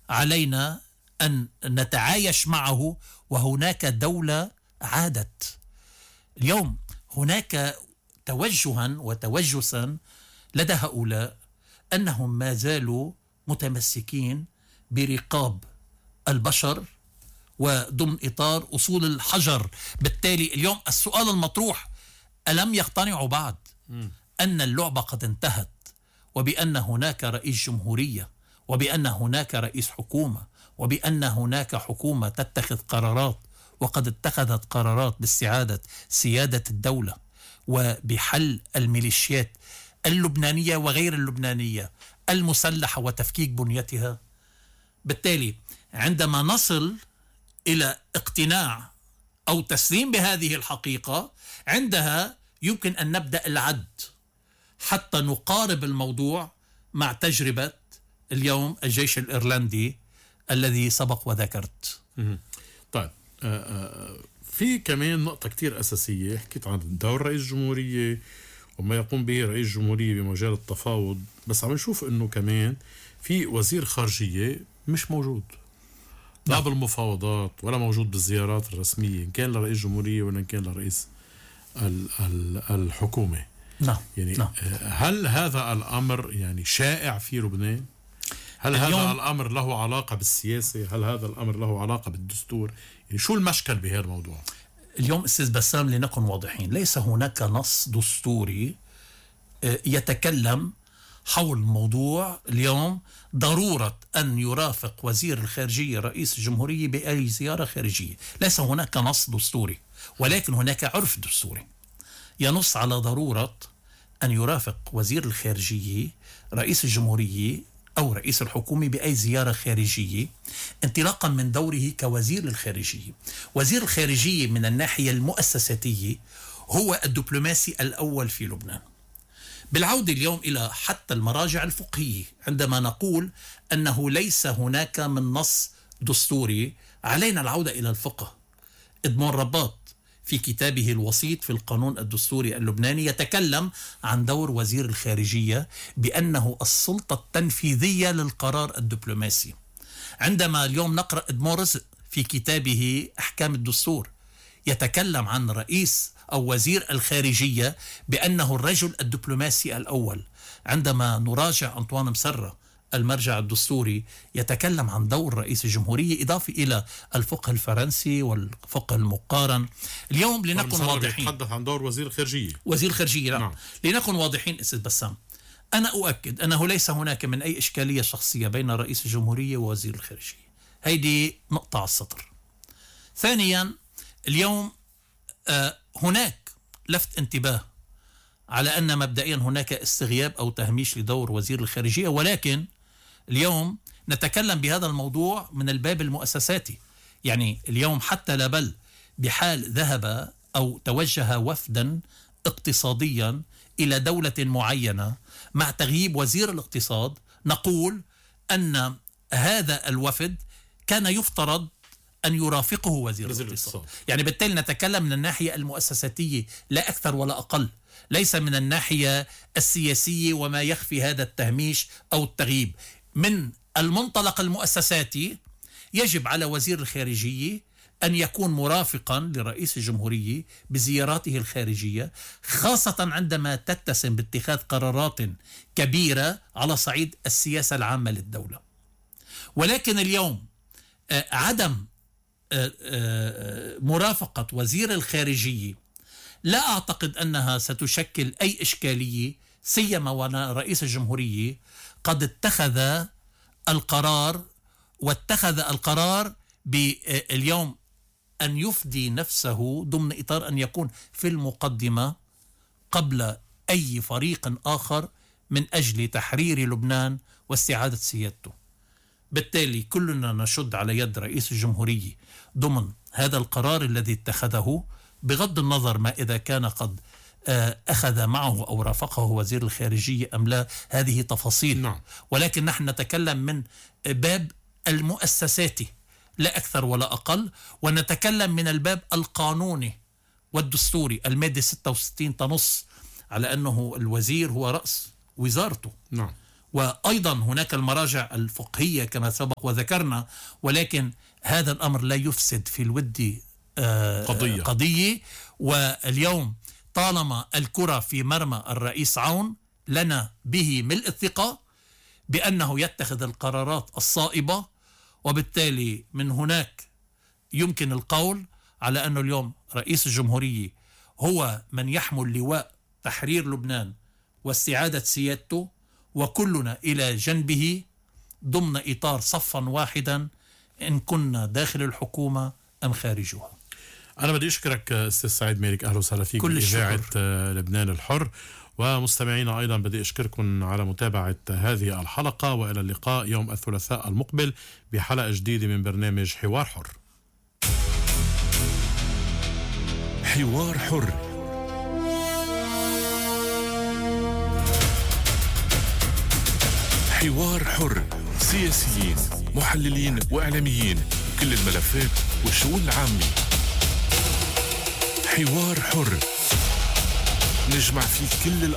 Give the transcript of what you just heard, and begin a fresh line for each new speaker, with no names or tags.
علينا أن نتعايش معه، وهناك دولة عادت. اليوم هناك توجها وتوجسا لدى هؤلاء أنهم ما زالوا متمسكين برقاب البشر وضمن إطار أصول الحجر. بالتالي اليوم السؤال المطروح: ألم يقتنعوا بعد أن اللعبة قد انتهت، وبأن هناك رئيس جمهورية، وبأن هناك رئيس حكومة، وبأن هناك حكومة تتخذ قرارات، وقد اتخذت قرارات باستعادة سيادة الدولة وبحل الميليشيات اللبنانية وغير اللبنانية المسلحة وتفكيك بنيتها؟ بالتالي عندما نصل إلى اقتناع أو تسليم بهذه الحقيقة، عندها يمكن أن نبدأ العد حتى نقارب الموضوع مع تجربة اليوم الجيش الإيرلندي الذي سبق وذكرت.
طيب، في كمان نقطة كتير أساسية، حكيت عن دور رئيس الجمهورية وما يقوم به رئيس الجمهورية بمجال التفاوض، بس عم نشوف أنه كمان في وزير خارجية مش موجود لا بالمفاوضات ولا موجود بالزيارات الرسمية، إن كان لرئيس الجمهورية ولا إن كان لرئيس الحكومة. يعني هل هذا الأمر يعني شائع في لبنان؟ هل هذا الأمر له علاقة بالسياسة؟ هل هذا الأمر له علاقة بالدستور؟ يعني شو المشكل بهذا الموضوع؟
اليوم أستاذ بسام، لنكن واضحين، ليس هناك نص دستوري يتكلم حول موضوع اليوم ضرورة أن يرافق وزير الخارجية رئيس الجمهورية بأي زيارة خارجية. ليس هناك نص دستوري، ولكن هناك عرف دستوري ينص على ضرورة أن يرافق وزير الخارجية رئيس الجمهورية أو رئيس الحكومة بأي زيارة خارجية، انطلاقا من دوره كوزير الخارجية. وزير الخارجية من الناحية المؤسساتية هو الدبلوماسي الأول في لبنان. بالعودة اليوم إلى حتى المراجع الفقهية، عندما نقول أنه ليس هناك من نص دستوري، علينا العودة إلى الفقه. إدمون رباط في كتابه الوسيط في القانون الدستوري اللبناني يتكلم عن دور وزير الخارجية بأنه السلطة التنفيذية للقرار الدبلوماسي. عندما اليوم نقرأ إدمون رزق في كتابه أحكام الدستور يتكلم عن رئيس أو وزير الخارجية بأنه الرجل الدبلوماسي الأول. عندما نراجع أنطوان مسرة المرجع الدستوري يتكلم عن دور رئيس الجمهورية، إضافة إلى الفقه الفرنسي والفقه المقارن. اليوم لنكن واضحين،
يتحدث عن دور وزير الخارجية.
وزير الخارجية نعم. لنكن واضحين أستاذ بسام، أنا أؤكد أنه ليس هناك من أي إشكالية شخصية بين رئيس الجمهورية ووزير الخارجية. هيدي نقطة على السطر. ثانيا، اليوم هناك لفت انتباه على أن مبدئيا هناك استغياب أو تهميش لدور وزير الخارجية، ولكن اليوم نتكلم بهذا الموضوع من الباب المؤسساتي. يعني اليوم حتى لا بل بحال ذهب أو توجه وفدا اقتصاديا إلى دولة معينة مع تغييب وزير الاقتصاد، نقول أن هذا الوفد كان يفترض أن يرافقه وزير الاقتصاد. يعني بالتالي نتكلم من الناحية المؤسساتية لا أكثر ولا أقل، ليس من الناحية السياسية وما يخفي هذا التهميش أو التغييب. من المنطلق المؤسساتي يجب على وزير الخارجية أن يكون مرافقا لرئيس الجمهورية بزياراته الخارجية، خاصة عندما تتسم باتخاذ قرارات كبيرة على صعيد السياسة العامة للدولة. ولكن اليوم عدم مرافقة وزير الخارجية لا أعتقد أنها ستشكل أي إشكالية، سيما وأن رئيس الجمهورية قد اتخذ القرار باليوم أن يفدي نفسه ضمن إطار أن يكون في المقدمة قبل أي فريق آخر من أجل تحرير لبنان واستعادة سيادته. بالتالي كلنا نشد على يد رئيس الجمهورية ضمن هذا القرار الذي اتخذه، بغض النظر ما إذا كان قد أخذ معه أو رافقه وزير الخارجية أم لا، هذه تفاصيل.
نعم.
ولكن نحن نتكلم من باب المؤسساتي لا أكثر ولا أقل، ونتكلم من الباب القانوني والدستوري. المادة 66 تنص على أنه الوزير هو رأس وزارته.
نعم.
وأيضا هناك المراجع الفقهية كما سبق وذكرنا، ولكن هذا الأمر لا يفسد في الود قضية. واليوم طالما الكرة في مرمى الرئيس عون لنا به ملء الثقة بأنه يتخذ القرارات الصائبة، وبالتالي من هناك يمكن القول على أنه اليوم رئيس الجمهورية هو من يحمل لواء تحرير لبنان واستعادة سيادته، وكلنا إلى جنبه ضمن إطار صفا واحدا إن كنا داخل الحكومة أم خارجها.
أنا بدي أشكرك أستاذ سعيد مالك، أهلا وسهلا فيك بإذاعة لبنان الحر. ومستمعينا أيضا بدي أشكركم على متابعة هذه الحلقة، وإلى اللقاء يوم الثلاثاء المقبل بحلقة جديدة من برنامج حوار حر.
حوار حر، حوار حر، سياسيين، محللين وإعلاميين، كل الملفات والشؤون العامة. حوار حر نجمع فيه كل